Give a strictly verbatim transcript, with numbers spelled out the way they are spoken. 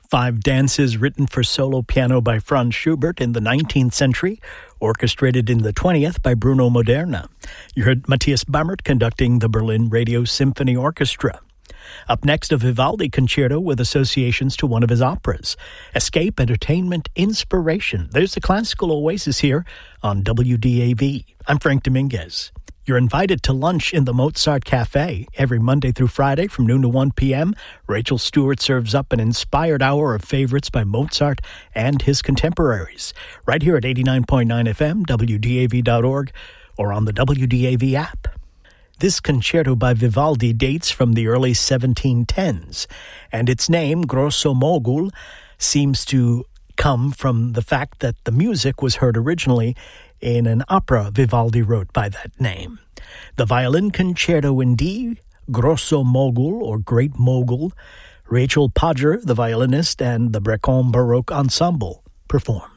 Five dances written for solo piano by Franz Schubert in the nineteenth century, orchestrated in the twentieth by Bruno Moderna. You heard Matthias Bammert conducting the Berlin Radio Symphony Orchestra. Up next, a Vivaldi concerto with associations to one of his operas. Escape, entertainment, inspiration. There's the classical oasis here on W D A V. I'm Frank Dominguez. You're invited to lunch in the Mozart Cafe every Monday through Friday from noon to one p.m. Rachel Stewart serves up an inspired hour of favorites by Mozart and his contemporaries. Right here at eighty-nine point nine F M, W D A V dot org, or on the W D A V app. This concerto by Vivaldi dates from the early seventeen tens, and its name, Grosso Mogul, seems to come from the fact that the music was heard originally in an opera Vivaldi wrote by that name. The Violin Concerto in D, Grosso Mogul, or Great Mogul, Rachel Podger, the violinist, and the Brecon Baroque Ensemble perform.